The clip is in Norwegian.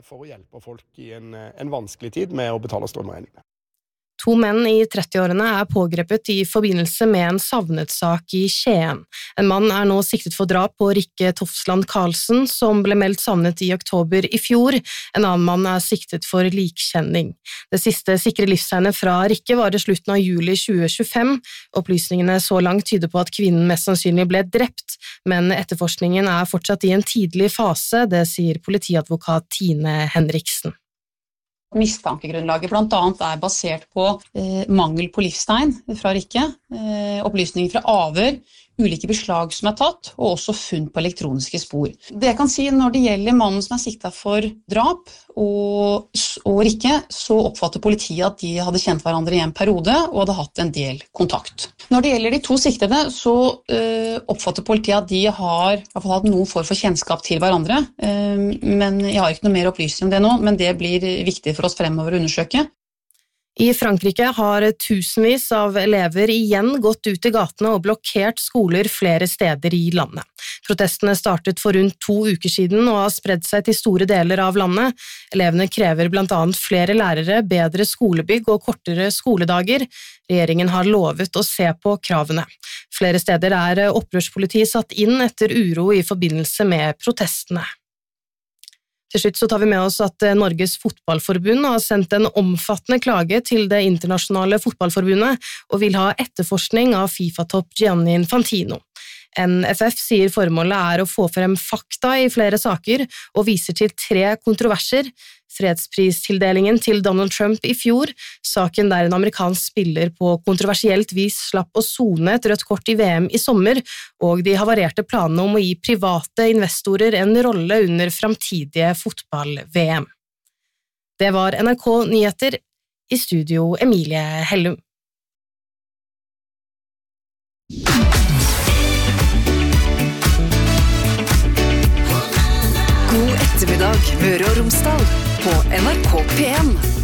for å hjelpe folk i en vanskelig tid med å betale strømregningene. 2 menn i 30-årene pågrepet i forbindelse med en savnet-sak i Skien. En mann nå siktet for drap på Rikke Tofsland Karlsen, som ble meldt savnet i oktober i fjor. En annen mann siktet for likkjenning. Det siste sikre livstegnet fra Rikke var i slutten av juli 2025. Opplysningene så langt tyder på at kvinnen mest sannsynlig ble drept, men etterforskningen fortsatt i en tidlig fase, det sier politiadvokat Tine Henriksen. Mistankegrunnlaget blant annet basert på mangel på livstegn fra Rikke, opplysninger fra avhør, ulike beslag som tatt, og også funn på elektroniske spor. Det jeg kan si når det gjelder mannen som siktet for drap og Rikke, så oppfatter politiet at de hadde kjent hverandre i en periode og hadde hatt en del kontakt. Når det gjelder de 2 siktede, så oppfatter politiet at de har hatt noen form for kjennskap til hverandre, men jeg har ikke noe mer opplysning om det nå, men det blir viktig for oss fremover å undersøke. I Frankrike har tusenvis av elever igjen gått ut i gatene og blokkert skoler flere steder i landet. Protestene startet for rundt 2 uker siden og har spredd seg til store deler av landet. Elevene krever blant annet flere lærere, bedre skolebygg og kortere skoledager. Regjeringen har lovet å se på kravene. Flere steder opprørspolitiet satt inn etter uro i forbindelse med protestene. Til slutt så tar vi med oss at Norges Fotballforbund har sendt en omfattende klage til det internasjonale fotballforbundet og vil ha etterforskning av FIFA-topp Gianni Infantino. NFF sier formålet å få frem fakta i flere saker og viser til 3 kontroverser. Fredspristilldelingen til Donald Trump i fjor, saken der en amerikansk spiller på kontroversielt vis slapp å sone et rødt kort i VM i sommer, og de havarerte planene om å gi private investorer en rolle under framtidige fotball-VM. Det var NRK Nyheter, i studio Emilie Hellum. God ettermiddag, Møre og Romsdal, på NRK P1.